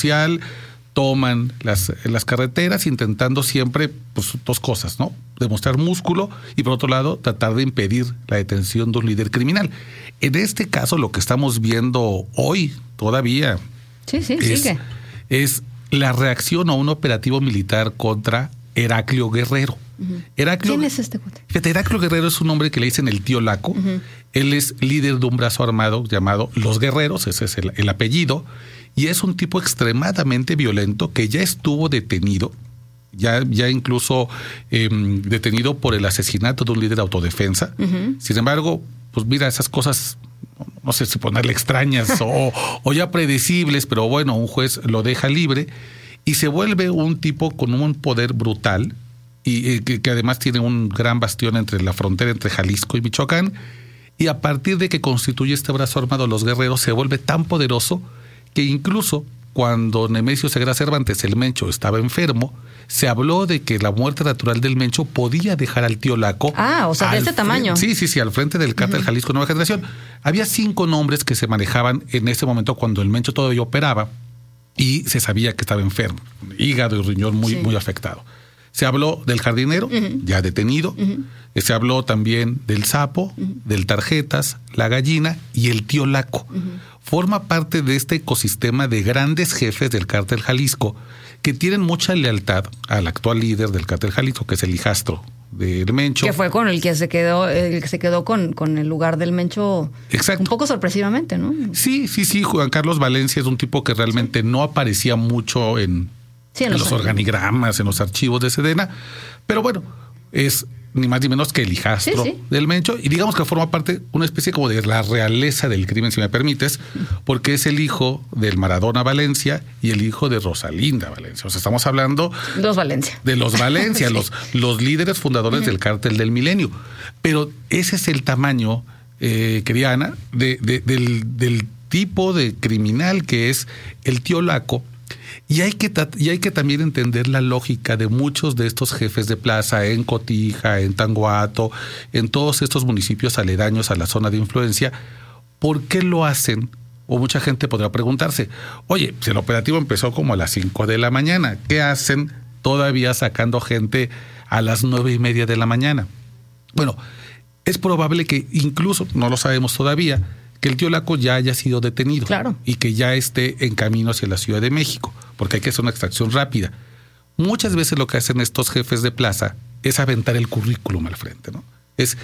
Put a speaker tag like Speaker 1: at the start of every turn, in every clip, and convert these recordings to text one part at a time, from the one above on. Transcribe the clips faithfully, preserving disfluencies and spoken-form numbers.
Speaker 1: social, toman las, las carreteras intentando siempre pues, dos cosas, ¿no? Demostrar músculo y por otro lado tratar de impedir la detención de un líder criminal. En este caso lo que estamos viendo hoy todavía
Speaker 2: sí, sí,
Speaker 1: es,
Speaker 2: sigue.
Speaker 1: es la reacción a un operativo militar contra Heraclio Guerrero.
Speaker 2: Uh-huh.
Speaker 1: Heraclio,
Speaker 2: ¿Quién es este cuate?
Speaker 1: Fíjate, Heraclio Guerrero es un hombre que le dicen el tío Laco. Uh-huh. Él es líder de un brazo armado llamado Los Guerreros, ese es el, el apellido. Y es un tipo extremadamente violento que ya estuvo detenido, ya, ya incluso eh, detenido por el asesinato de un líder de autodefensa. Uh-huh. Sin embargo, pues mira, esas cosas, no sé si ponerle extrañas o, o ya predecibles, pero bueno, un juez lo deja libre y se vuelve un tipo con un poder brutal y eh, que, que además tiene un gran bastión entre la frontera entre Jalisco y Michoacán. Y a partir de que constituye este brazo armado Los Guerreros, se vuelve tan poderoso que incluso cuando Nemesio Ceguera Cervantes, el Mencho, estaba enfermo, se habló de que la muerte natural del Mencho podía dejar al tío Laco.
Speaker 2: Ah, o sea, de este
Speaker 1: frente,
Speaker 2: tamaño.
Speaker 1: Sí, sí, sí, al frente del cártel uh-huh. Jalisco Nueva Generación. Había cinco nombres que se manejaban en ese momento cuando el Mencho todavía operaba y se sabía que estaba enfermo, hígado y riñón muy, sí. muy afectado. Se habló del jardinero, uh-huh. ya detenido. Uh-huh. Se habló también del sapo, uh-huh. del tarjetas, la gallina y el tío Laco. Uh-huh. Forma parte de este ecosistema de grandes jefes del cártel Jalisco que tienen mucha lealtad al actual líder del cártel Jalisco, que es el hijastro del Mencho.
Speaker 2: Que fue con el que se quedó, el que se quedó con, con el lugar del Mencho.
Speaker 1: Exacto.
Speaker 2: Un poco sorpresivamente, ¿no?
Speaker 1: Sí, sí, sí. Juan Carlos Valencia es un tipo que realmente sí. no aparecía mucho en, sí, en, en los, los organigramas, en los archivos de Sedena. Pero bueno, es ni más ni menos que el hijastro sí, sí. del Mencho, y digamos que forma parte una especie como de la realeza del crimen, si me permites, porque es el hijo del Maradona Valencia y el hijo de Rosalinda Valencia. O sea, estamos hablando
Speaker 2: los Valencia.
Speaker 1: de los Valencia, sí. los, los líderes fundadores uh-huh. del cártel del Milenio. Pero ese es el tamaño, eh, querida Ana, de, de, del, del tipo de criminal que es el tío Laco. Y hay que y hay que también entender la lógica de muchos de estos jefes de plaza en Cotija, en Tanguato, en todos estos municipios aledaños a la zona de influencia. ¿Por qué lo hacen? O mucha gente podrá preguntarse, oye, si el operativo empezó como a las cinco de la mañana, ¿qué hacen todavía sacando gente a las nueve y media de la mañana? Bueno, es probable que incluso, no lo sabemos todavía, que el tío Laco ya haya sido detenido.
Speaker 2: Claro.
Speaker 1: Y que ya esté en camino hacia la Ciudad de México, porque hay que hacer una extracción rápida. Muchas veces lo que hacen estos jefes de plaza es aventar el currículum al frente, ¿no? Es,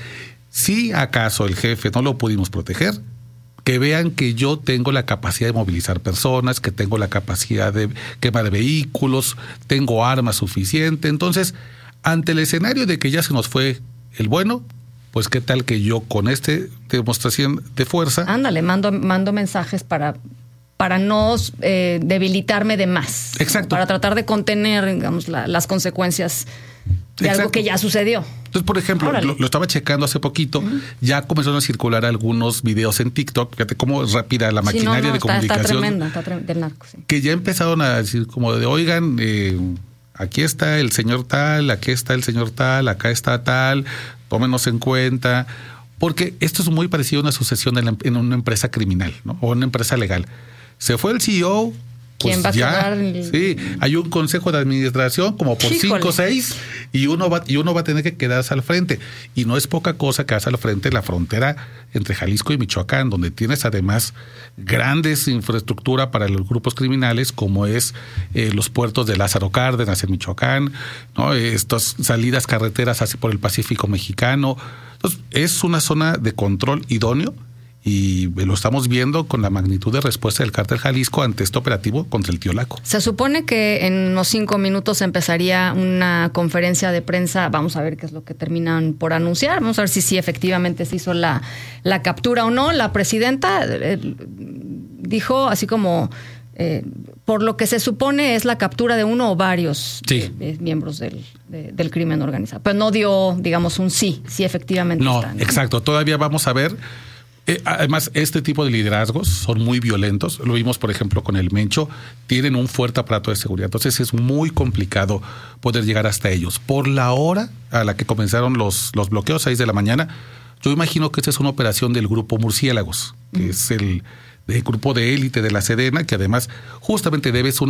Speaker 1: si acaso el jefe no lo pudimos proteger, que vean que yo tengo la capacidad de movilizar personas, que tengo la capacidad de quemar vehículos, tengo armas suficiente. Entonces, ante el escenario de que ya se nos fue el bueno, pues qué tal que yo con esta demostración de fuerza...
Speaker 2: Ándale, mando, mando mensajes para, para no eh, debilitarme de más.
Speaker 1: Exacto.
Speaker 2: Para tratar de contener, digamos, la, las consecuencias de Exacto. algo que ya sucedió.
Speaker 1: Entonces, por ejemplo, lo, lo estaba checando hace poquito, uh-huh. ya comenzaron a circular algunos videos en TikTok, fíjate cómo es rápida la maquinaria sí, no, no,
Speaker 2: de
Speaker 1: está, comunicación.
Speaker 2: Está tremenda, está tremenda, del narco, sí.
Speaker 1: Que ya empezaron a decir como de, oigan, eh, aquí está el señor tal, aquí está el señor tal, acá está tal... tómenos en cuenta, porque esto es muy parecido a una sucesión en, la, en una empresa criminal, ¿no? O una empresa legal. Se fue el C E O, pues
Speaker 2: ¿quién va
Speaker 1: ya,
Speaker 2: a el...
Speaker 1: sí, hay un consejo de administración como por
Speaker 2: Híjole.
Speaker 1: cinco o seis y uno va y uno va a tener que quedarse al frente. Y no es poca cosa quedarse al frente de la frontera entre Jalisco y Michoacán, donde tienes además grandes infraestructura para los grupos criminales, como es eh, los puertos de Lázaro Cárdenas en Michoacán, ¿no? Estas salidas carreteras hacia por el Pacífico mexicano. Entonces, es una zona de control idóneo. Y lo estamos viendo con la magnitud de respuesta del cártel Jalisco ante este operativo contra el tío Laco.
Speaker 2: Se supone que en unos cinco minutos empezaría una conferencia de prensa. Vamos a ver qué es lo que terminan por anunciar. Vamos a ver si sí efectivamente se hizo la, la captura o no. La presidenta eh, dijo así como... Eh, por lo que se supone es la captura de uno o varios
Speaker 1: sí.
Speaker 2: eh, eh, miembros del, de, del crimen organizado. Pero no dio, digamos, un sí, sí efectivamente
Speaker 1: no,
Speaker 2: está, ¿no?
Speaker 1: Exacto. Todavía vamos a ver... Eh, además, este tipo de liderazgos son muy violentos. Lo vimos, por ejemplo, con el Mencho. Tienen un fuerte aparato de seguridad. Entonces es muy complicado poder llegar hasta ellos. Por la hora a la que comenzaron los, los bloqueos, seis de la mañana, yo imagino que esta es una operación del grupo Murciélagos, que mm. es el, el grupo de élite de la Sedena, que además justamente debe ser una